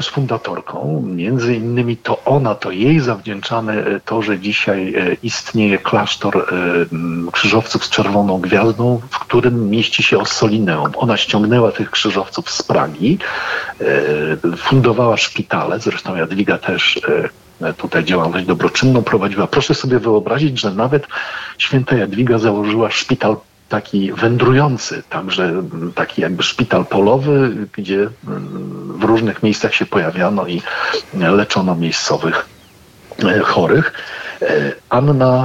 fundatorką. Między innymi to jej zawdzięczamy to, że dzisiaj istnieje klasztor krzyżowców z czerwoną gwiazdą, w którym mieści się Ossolineum. Ona ściągnęła tych krzyżowców z Pragi, fundowała szpitale, zresztą Jadwiga też tutaj działalność dobroczynną prowadziła. Proszę sobie wyobrazić, że nawet święta Jadwiga założyła szpital taki wędrujący, także taki jakby szpital polowy, gdzie w różnych miejscach się pojawiano i leczono miejscowych chorych. Anna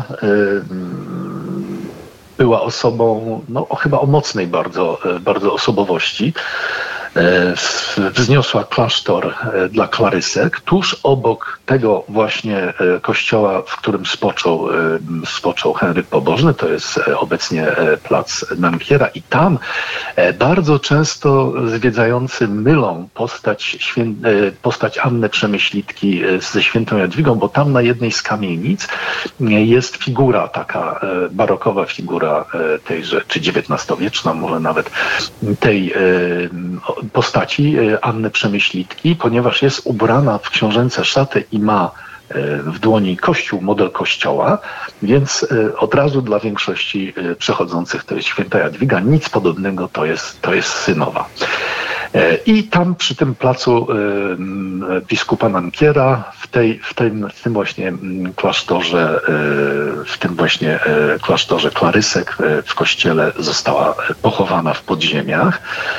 była osobą, chyba o mocnej bardzo osobowości. Wzniosła klasztor dla klarysek tuż obok tego właśnie kościoła, w którym spoczął Henryk Pobożny. To jest obecnie plac Nankiera i tam bardzo często zwiedzający mylą postać Anny Przemyślitki ze świętą Jadwigą, bo tam na jednej z kamienic jest figura, taka barokowa figura tejże, czy XIX-wieczna może nawet, tej postaci Anny Przemyślitki, ponieważ jest ubrana w książęce szaty i ma w dłoni kościół, model kościoła, więc od razu dla większości przechodzących to jest święta Jadwiga, nic podobnego, to jest synowa. I tam przy tym placu biskupa Nankiera, w tym właśnie klasztorze klarysek w kościele została pochowana w podziemiach.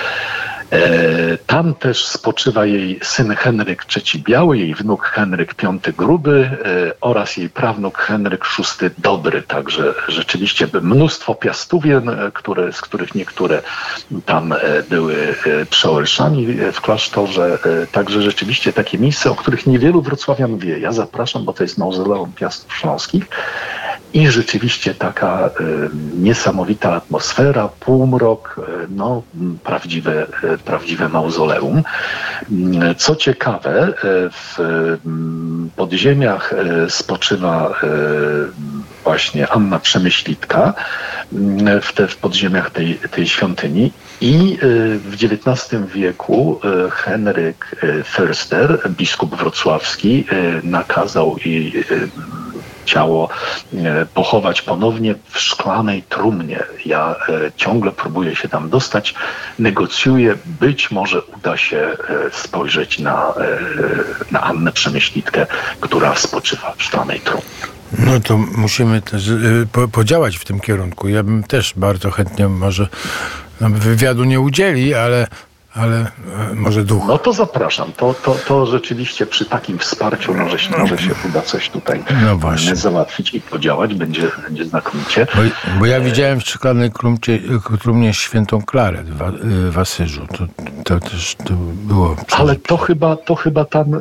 Tam też spoczywa jej syn Henryk III Biały, jej wnuk Henryk V Gruby oraz jej prawnuk Henryk VI Dobry. Także rzeczywiście mnóstwo piastówien, z których niektóre tam były przeorszami w klasztorze. Także rzeczywiście takie miejsce, o których niewielu wrocławian wie. Ja zapraszam, bo to jest mauzoleum Piastów Śląskich. I rzeczywiście taka niesamowita atmosfera, półmrok, prawdziwe mauzoleum. Co ciekawe, w podziemiach spoczywa właśnie Anna Przemyślitka, w podziemiach tej świątyni. I w XIX wieku Henryk Förster, biskup wrocławski, nakazał jej ciało pochować ponownie w szklanej trumnie. Ja ciągle próbuję się tam dostać, negocjuję, być może uda się spojrzeć na Annę Przemyślitkę, która spoczywa w szklanej trumnie. No to musimy też podziałać w tym kierunku. Ja bym też bardzo chętnie, może wywiadu nie udzieli, ale może duch. No to zapraszam. To rzeczywiście przy takim wsparciu może się uda coś tutaj załatwić i podziałać. Będzie znakomicie. Bo ja widziałem w szklanej trumnie świętą Klarę w Asyżu. To też to było przeżycie. Ale to chyba tam...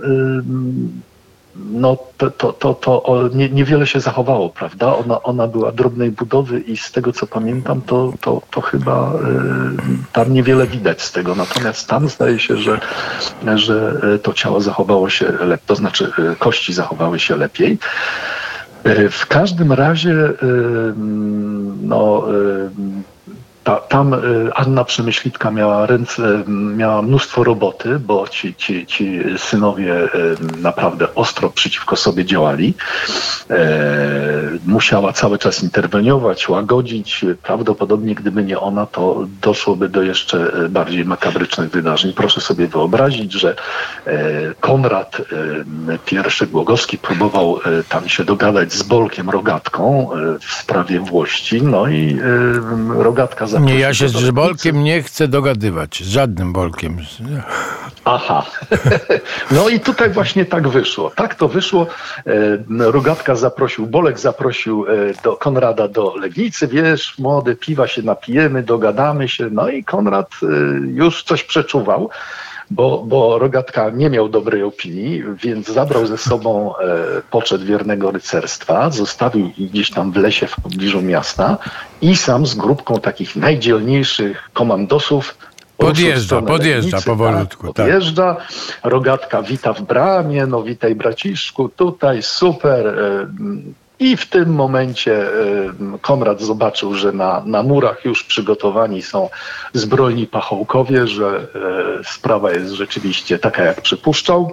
niewiele się zachowało, prawda? Ona była drobnej budowy i z tego, co pamiętam, to chyba tam niewiele widać z tego. Natomiast tam zdaje się, że to ciało zachowało się lepiej, to znaczy kości zachowały się lepiej. W każdym razie tam Anna Przemyślitka miała mnóstwo roboty, bo ci synowie naprawdę ostro przeciwko sobie działali. Musiała cały czas interweniować, łagodzić. Prawdopodobnie gdyby nie ona, to doszłoby do jeszcze bardziej makabrycznych wydarzeń. Proszę sobie wyobrazić, że Konrad I Głogowski próbował tam się dogadać z Bolkiem Rogatką w sprawie Włości, no i Rogatka nie, ja się z Bolkiem nie chcę dogadywać. Z żadnym Bolkiem. Aha. No i tutaj właśnie tak wyszło. Tak to wyszło. Bolek zaprosił do Konrada do Legnicy. Wiesz, młody, piwa się napijemy, dogadamy się. No i Konrad już coś przeczuwał. Bo Rogatka nie miał dobrej opinii, więc zabrał ze sobą poczet wiernego rycerstwa, zostawił ich gdzieś tam w lesie w pobliżu miasta i sam z grupką takich najdzielniejszych komandosów podjeżdża powolutku. Podjeżdża, Rogatka wita w bramie, no witaj braciszku, tutaj super. I w tym momencie Konrad zobaczył, że na murach już przygotowani są zbrojni pachołkowie, że sprawa jest rzeczywiście taka, jak przypuszczał.